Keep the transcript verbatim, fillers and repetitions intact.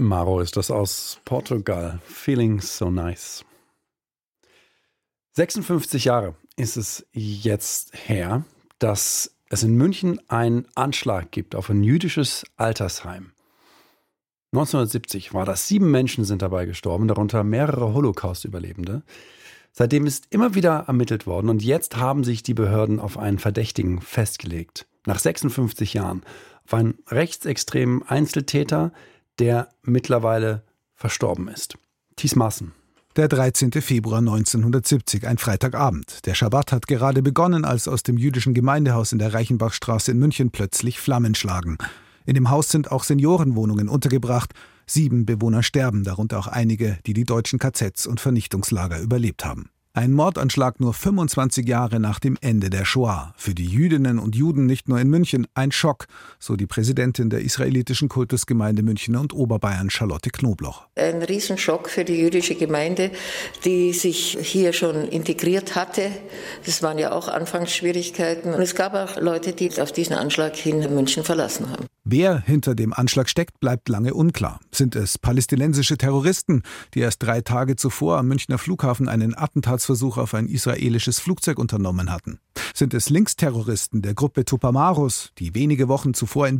Maro ist das aus Portugal. Feeling so nice. sechsundfünfzig Jahre ist es jetzt her, dass es in München einen Anschlag gibt auf ein jüdisches Altersheim. neunzehnhundertsiebzig war das. Sieben Menschen sind dabei gestorben, darunter mehrere Holocaust-Überlebende. Seitdem ist immer wieder ermittelt worden und jetzt haben sich die Behörden auf einen Verdächtigen festgelegt. Nach sechsundfünfzig Jahren auf einen rechtsextremen Einzeltäter, der mittlerweile verstorben ist. Thies Maaßen. Der dreizehnten Februar neunzehnhundertsiebzig, ein Freitagabend. Der Schabbat hat gerade begonnen, als aus dem jüdischen Gemeindehaus in der Reichenbachstraße in München plötzlich Flammen schlagen. In dem Haus sind auch Seniorenwohnungen untergebracht. Sieben Bewohner sterben, darunter auch einige, die die deutschen K Zs und Vernichtungslager überlebt haben. Ein Mordanschlag nur fünfundzwanzig Jahre nach dem Ende der Shoah. Für die Jüdinnen und Juden nicht nur in München ein Schock, so die Präsidentin der israelitischen Kultusgemeinde München und Oberbayern, Charlotte Knobloch. Ein Riesenschock für die jüdische Gemeinde, die sich hier schon integriert hatte. Das waren ja auch Anfangsschwierigkeiten. Und es gab auch Leute, die auf diesen Anschlag hin München verlassen haben. Wer hinter dem Anschlag steckt, bleibt lange unklar. Sind es palästinensische Terroristen, die erst drei Tage zuvor am Münchner Flughafen einen Attentatsversuch auf ein israelisches Flugzeug unternommen hatten? Sind es Linksterroristen der Gruppe Tupamaros, die wenige Wochen zuvor in